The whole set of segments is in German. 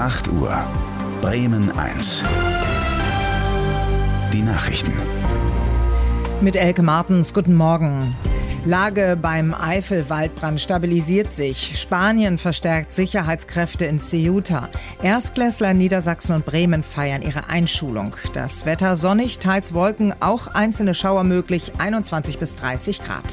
8 Uhr. Bremen 1. Die Nachrichten. Mit Elke Martens, guten Morgen. Lage beim Eifel-Waldbrand stabilisiert sich. Spanien verstärkt Sicherheitskräfte in Ceuta. Erstklässler in Niedersachsen und Bremen feiern ihre Einschulung. Das Wetter sonnig, teils Wolken, auch einzelne Schauer möglich, 21 bis 30 Grad.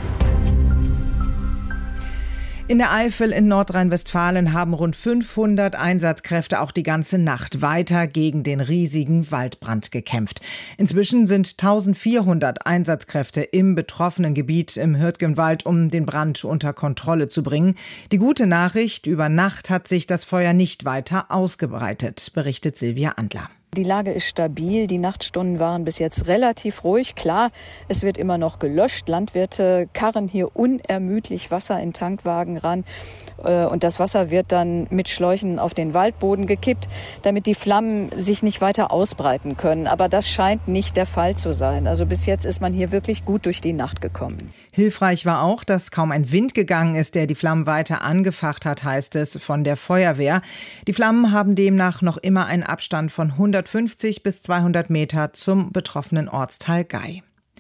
In der Eifel in Nordrhein-Westfalen haben rund 500 Einsatzkräfte auch die ganze Nacht weiter gegen den riesigen Waldbrand gekämpft. Inzwischen sind 1400 Einsatzkräfte im betroffenen Gebiet im Hürtgenwald, um den Brand unter Kontrolle zu bringen. Die gute Nachricht: Über Nacht hat sich das Feuer nicht weiter ausgebreitet, berichtet Silvia Andler. Die Lage ist stabil. Die Nachtstunden waren bis jetzt relativ ruhig. Klar, es wird immer noch gelöscht. Landwirte karren hier unermüdlich Wasser in Tankwagen ran. Und das Wasser wird dann mit Schläuchen auf den Waldboden gekippt, damit die Flammen sich nicht weiter ausbreiten können. Aber das scheint nicht der Fall zu sein. Also bis jetzt ist man hier wirklich gut durch die Nacht gekommen. Hilfreich war auch, dass kaum ein Wind gegangen ist, der die Flammen weiter angefacht hat, heißt es von der Feuerwehr. Die Flammen haben demnach noch immer einen Abstand von 150 bis 200 Meter zum betroffenen Ortsteil Gay.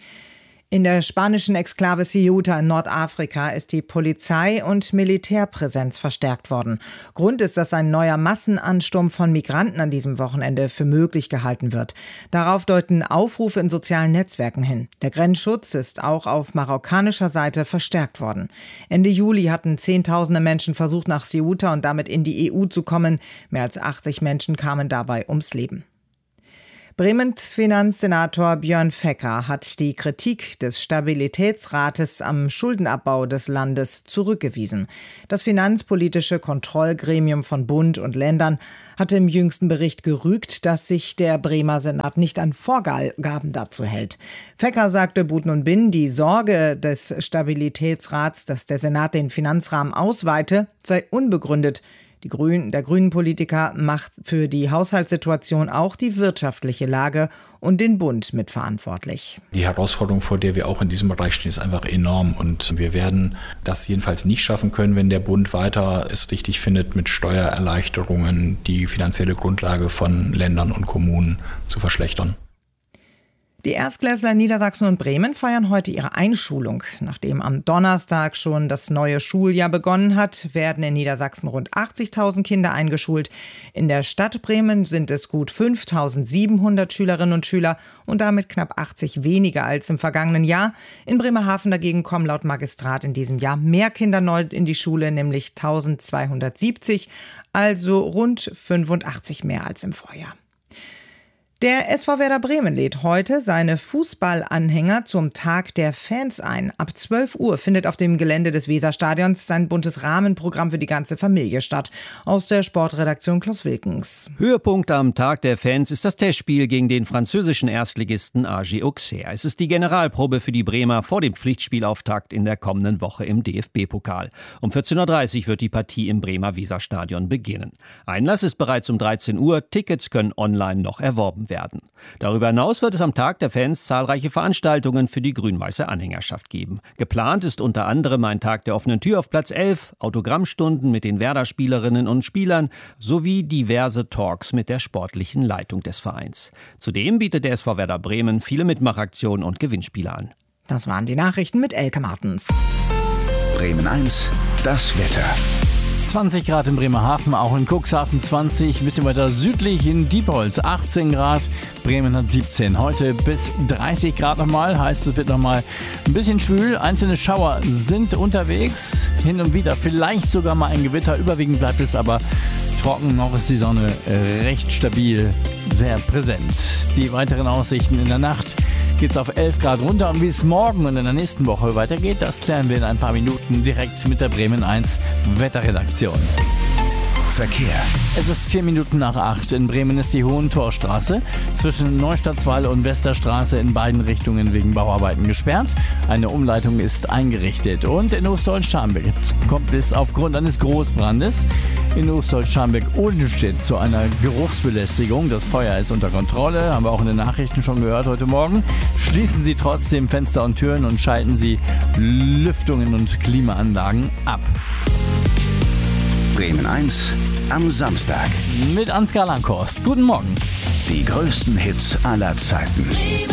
In der spanischen Exklave Ceuta in Nordafrika ist die Polizei- und Militärpräsenz verstärkt worden. Grund ist, dass ein neuer Massenansturm von Migranten an diesem Wochenende für möglich gehalten wird. Darauf deuten Aufrufe in sozialen Netzwerken hin. Der Grenzschutz ist auch auf marokkanischer Seite verstärkt worden. Ende Juli hatten Zehntausende Menschen versucht, nach Ceuta und damit in die EU zu kommen. Mehr als 80 Menschen kamen dabei ums Leben. Bremens Finanzsenator Björn Fecker hat die Kritik des Stabilitätsrates am Schuldenabbau des Landes zurückgewiesen. Das finanzpolitische Kontrollgremium von Bund und Ländern hatte im jüngsten Bericht gerügt, dass sich der Bremer Senat nicht an Vorgaben dazu hält. Fecker sagte Buten und Bin, die Sorge des Stabilitätsrats, dass der Senat den Finanzrahmen ausweite, sei unbegründet. Der Grünen-Politiker macht für die Haushaltssituation auch die wirtschaftliche Lage und den Bund mitverantwortlich. Die Herausforderung, vor der wir auch in diesem Bereich stehen, ist einfach enorm. Und wir werden das jedenfalls nicht schaffen können, wenn der Bund weiter es richtig findet, mit Steuererleichterungen die finanzielle Grundlage von Ländern und Kommunen zu verschlechtern. Die Erstklässler in Niedersachsen und Bremen feiern heute ihre Einschulung. Nachdem am Donnerstag schon das neue Schuljahr begonnen hat, werden in Niedersachsen rund 80.000 Kinder eingeschult. In der Stadt Bremen sind es gut 5.700 Schülerinnen und Schüler und damit knapp 80 weniger als im vergangenen Jahr. In Bremerhaven dagegen kommen laut Magistrat in diesem Jahr mehr Kinder neu in die Schule, nämlich 1.270, also rund 85 mehr als im Vorjahr. Der SV Werder Bremen lädt heute seine Fußballanhänger zum Tag der Fans ein. Ab 12 Uhr findet auf dem Gelände des Weserstadions sein buntes Rahmenprogramm für die ganze Familie statt. Aus der Sportredaktion Klaus Wilkens. Höhepunkt am Tag der Fans ist das Testspiel gegen den französischen Erstligisten AG Auxerre. Es ist die Generalprobe für die Bremer vor dem Pflichtspielauftakt in der kommenden Woche im DFB-Pokal. Um 14.30 Uhr wird die Partie im Bremer Weserstadion beginnen. Einlass ist bereits um 13 Uhr. Tickets können online noch erworben werden. Darüber hinaus wird es am Tag der Fans zahlreiche Veranstaltungen für die grün-weiße Anhängerschaft geben. Geplant ist unter anderem ein Tag der offenen Tür auf Platz 11, Autogrammstunden mit den Werder-Spielerinnen und Spielern sowie diverse Talks mit der sportlichen Leitung des Vereins. Zudem bietet der SV Werder Bremen viele Mitmachaktionen und Gewinnspiele an. Das waren die Nachrichten mit Elke Martens. Bremen 1, das Wetter. 20 Grad in Bremerhaven, auch in Cuxhaven 20, ein bisschen weiter südlich in Diepholz 18 Grad, Bremen hat 17. Heute bis 30 Grad nochmal, heißt es wird nochmal ein bisschen schwül. Einzelne Schauer sind unterwegs, hin und wieder vielleicht sogar mal ein Gewitter, überwiegend bleibt es aber trocken, noch ist die Sonne recht stabil, sehr präsent. Die weiteren Aussichten in der Nacht geht es auf 11 Grad runter und wie es morgen und in der nächsten Woche weitergeht, das klären wir in ein paar Minuten direkt mit der Bremen 1 Wetterredaktion. Verkehr. Es ist 4 Minuten nach 8. In Bremen ist die Hohentorstraße zwischen Neustadtswall und Westerstraße in beiden Richtungen wegen Bauarbeiten gesperrt. Eine Umleitung ist eingerichtet. Und in Osterholz-Scharmbeck kommt es aufgrund eines Großbrandes in Osterholz-Scharmbeck-Odenstedt zu einer Geruchsbelästigung. Das Feuer ist unter Kontrolle, haben wir auch in den Nachrichten schon gehört heute Morgen. Schließen Sie trotzdem Fenster und Türen und schalten Sie Lüftungen und Klimaanlagen ab. Bremen 1, am Samstag. Mit Ansgar Langhorst. Guten Morgen. Die größten Hits aller Zeiten.